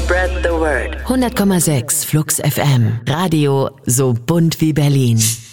Spread the word. 100,6 Flux FM. Radio so bunt wie Berlin.